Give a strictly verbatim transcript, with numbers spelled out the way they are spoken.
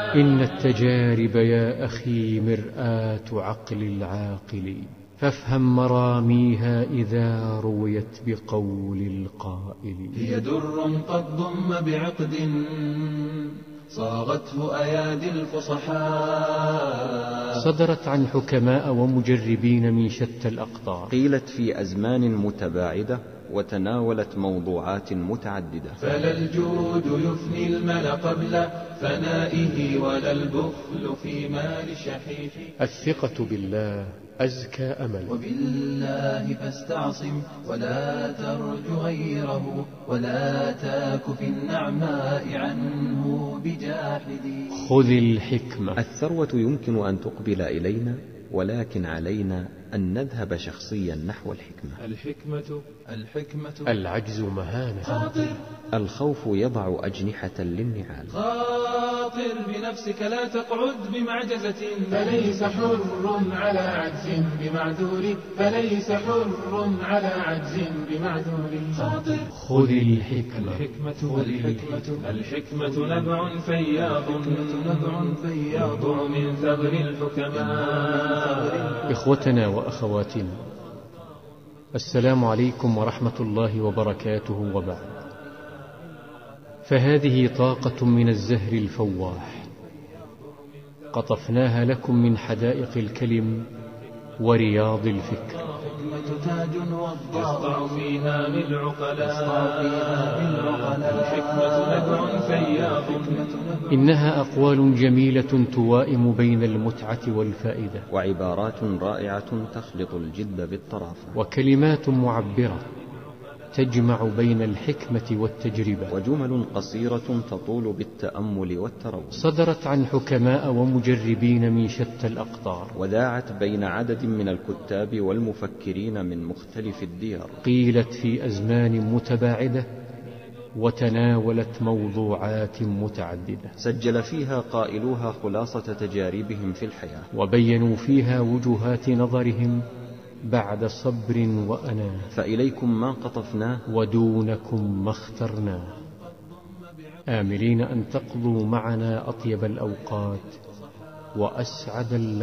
إن التجارب يا أخي مرآة عقل العاقل، فافهم مراميها إذا رويت بقول القائل. هي در قد ضم بعقد صاغته أيادي الفصحاء، صدرت عن حكماء ومجربين من شتى الأقطار، قيلت في أزمان متباعدة وتناولت موضوعات متعددة. فلا الجود يفني المل قبل فنائه ولا البخل في مال شحيح. الثقة بالله أزكى أمل، وبالله فاستعصم ولا ترج غيره، ولا تاك في النعماء عنه بجاحد. خذ الحكمة. الثروة يمكن أن تقبل إلينا، ولكن علينا أن نذهب شخصيا نحو الحكمة. الحكمة الحكمة العجز مهانة، خاطر الخوف يضع أجنحة للنعال. خاطر بنفسك لا تقعد بمعجزة، فليس حر على عجز بمعذور، فليس حر على عجز بمعذور. خاطر خذ الحكمة. الحكمة الحكمة الحكمة نبع فياض، نبع فياض من ثغر الحكماء. إخوتنا وأخواتنا، السلام عليكم ورحمة الله وبركاته، وبعد. فهذه طاقة من الزهر الفواح قطفناها لكم من حدائق الكلم ورياض الفكر، تاج يسطع فيها بالعقلاء. الحكمة نبع فياض، إنها أقوال جميلة توائم بين المتعة والفائدة، وعبارات رائعة تخلط الجد بالطرافة، وكلمات معبرة تجمع بين الحكمة والتجربة، وجمل قصيرة تطول بالتأمل والتروي. صدرت عن حكماء ومجربين من شتى الأقطار، وذاعت بين عدد من الكتاب والمفكرين من مختلف الديار، قيلت في أزمان متباعدة وتناولت موضوعات متعددة، سجل فيها قائلوها خلاصة تجاربهم في الحياة، وبينوا فيها وجهات نظرهم بعد صبر وأناه. فإليكم ما قطفناه ودونكم ما اخترناه، آملين أن تقضوا معنا أطيب الأوقات وأسعد